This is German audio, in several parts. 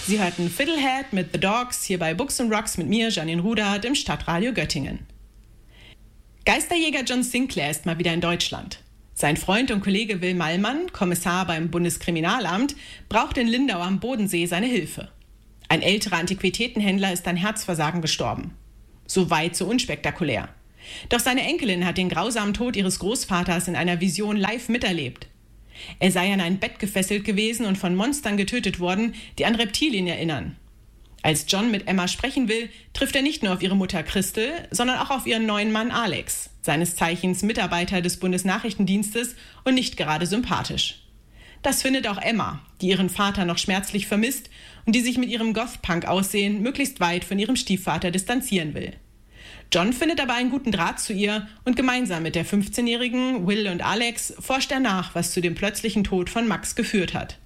Sie hörten Fiddlehead mit The Dogs hier bei Books & Rocks mit mir, Janine Rudert, im Stadtradio Göttingen. Geisterjäger John Sinclair ist mal wieder in Deutschland. Sein Freund und Kollege Will Mallmann, Kommissar beim Bundeskriminalamt, braucht in Lindau am Bodensee seine Hilfe. Ein älterer Antiquitätenhändler ist an Herzversagen gestorben. So weit, so unspektakulär. Doch seine Enkelin hat den grausamen Tod ihres Großvaters in einer Vision live miterlebt. Er sei an ein Bett gefesselt gewesen und von Monstern getötet worden, die an Reptilien erinnern. Als John mit Emma sprechen will, trifft er nicht nur auf ihre Mutter Christel, sondern auch auf ihren neuen Mann Alex, seines Zeichens Mitarbeiter des Bundesnachrichtendienstes und nicht gerade sympathisch. Das findet auch Emma, die ihren Vater noch schmerzlich vermisst und die sich mit ihrem Goth-Punk-Aussehen möglichst weit von ihrem Stiefvater distanzieren will. John findet aber einen guten Draht zu ihr und gemeinsam mit der 15-jährigen Will und Alex forscht er nach, was zu dem plötzlichen Tod von Max geführt hat.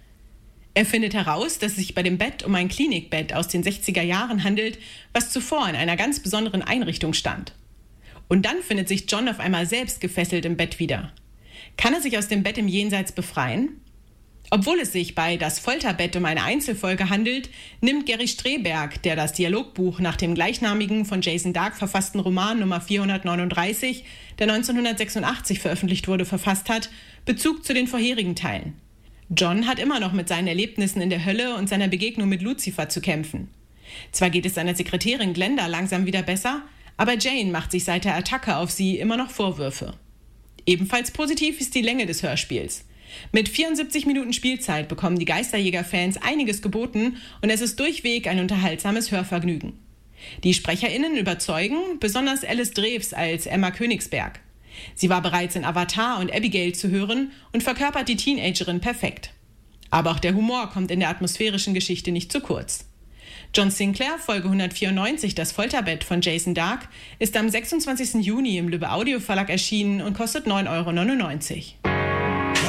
Er findet heraus, dass es sich bei dem Bett um ein Klinikbett aus den 60er Jahren handelt, was zuvor in einer ganz besonderen Einrichtung stand. Und dann findet sich John auf einmal selbst gefesselt im Bett wieder. Kann er sich aus dem Bett im Jenseits befreien? Obwohl es sich bei Das Folterbett um eine Einzelfolge handelt, nimmt Gary Streberg, der das Dialogbuch nach dem gleichnamigen von Jason Dark verfassten Roman Nummer 439, der 1986 veröffentlicht wurde, verfasst hat, Bezug zu den vorherigen Teilen. John hat immer noch mit seinen Erlebnissen in der Hölle und seiner Begegnung mit Lucifer zu kämpfen. Zwar geht es seiner Sekretärin Glenda langsam wieder besser, aber Jane macht sich seit der Attacke auf sie immer noch Vorwürfe. Ebenfalls positiv ist die Länge des Hörspiels. Mit 74 Minuten Spielzeit bekommen die Geisterjäger-Fans einiges geboten und es ist durchweg ein unterhaltsames Hörvergnügen. Die SprecherInnen überzeugen, besonders Alice Drews als Emma Königsberg. Sie war bereits in Avatar und Abigail zu hören und verkörpert die Teenagerin perfekt. Aber auch der Humor kommt in der atmosphärischen Geschichte nicht zu kurz. John Sinclair, Folge 194, Das Folterbett von Jason Dark, ist am 26. Juni im Lübbe Audio Verlag erschienen und kostet 9,99 €.